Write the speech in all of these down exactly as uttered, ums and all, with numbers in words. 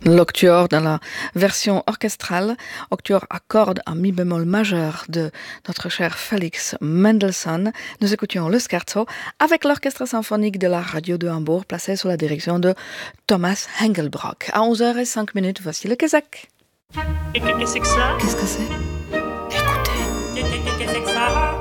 L'octuor dans la version orchestrale, octuor à cordes en mi bémol majeur de notre cher Félix Mendelssohn. Nous écoutions le scherzo avec l'orchestre symphonique de la radio de Hambourg placé sous la direction de Thomas Hengelbrock. À onze heures zéro cinq, voici le Kézak. Qu'est-ce que ça? Qu'est-ce que c'est? Écoutez. Qu'est-ce que ça?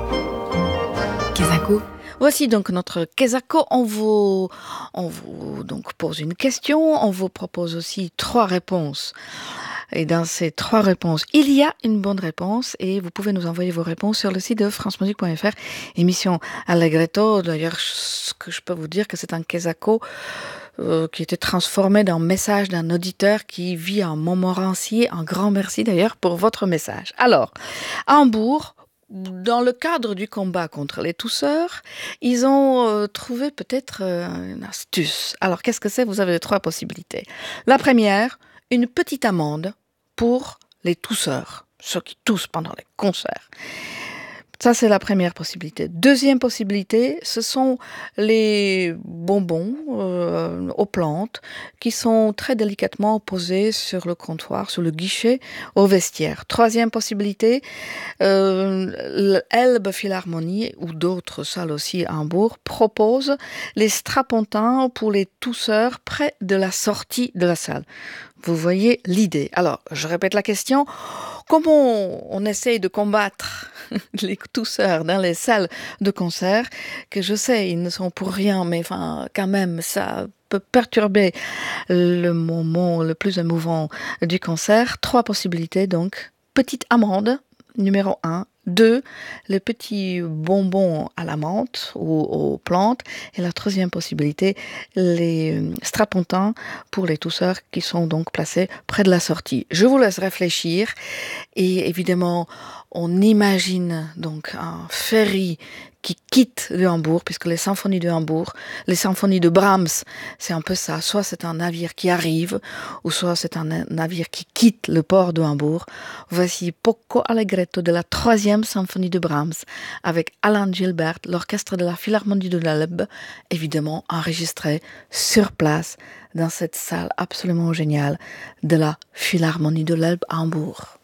Kézako. Voici donc notre Kézako. On vous, on vous donc pose une question, on vous propose aussi trois réponses. Et dans ces trois réponses, il y a une bonne réponse et vous pouvez nous envoyer vos réponses sur le site de france musique point f r, émission Allegretto. D'ailleurs, ce que je peux vous dire que c'est un Kézako euh, qui était transformé dans message d'un auditeur qui vit à Montmorency. Un grand merci d'ailleurs pour votre message. Alors, à Hambourg, dans le cadre du combat contre les tousseurs, ils ont euh, trouvé peut-être euh, une astuce. Alors, qu'est-ce que c'est? Vous avez trois possibilités. La première, une petite amende pour les tousseurs, ceux qui toussent pendant les concerts. Ça, c'est la première possibilité. Deuxième possibilité, ce sont les bonbons euh, aux plantes qui sont très délicatement posés sur le comptoir, sur le guichet, au vestiaire. Troisième possibilité, euh, l'Elbe Philharmonie ou d'autres salles aussi à Hambourg proposent les strapontins pour les tousseurs près de la sortie de la salle. Vous voyez l'idée. Alors, je répète la question. Comment on essaye de combattre les tousseurs dans les salles de concert, que je sais, ils ne sont pour rien, mais enfin, quand même, ça peut perturber le moment le plus émouvant du concert. Trois possibilités, donc. Petite amende, numéro un. Deux, les petits bonbons à la menthe ou aux plantes. Et la troisième possibilité, les strapontins pour les tousseurs qui sont donc placés près de la sortie. Je vous laisse réfléchir. Et évidemment, on imagine donc un ferry qui quitte de Hambourg, puisque les symphonies de Hambourg, les symphonies de Brahms, c'est un peu ça. Soit c'est un navire qui arrive, ou soit c'est un navire qui quitte le port de Hambourg. Voici Poco Allegretto de la troisième symphonie de Brahms, avec Alan Gilbert, l'orchestre de la Philharmonie de l'Elbe, évidemment enregistré sur place dans cette salle absolument géniale de la Philharmonie de l'Elbe à Hambourg.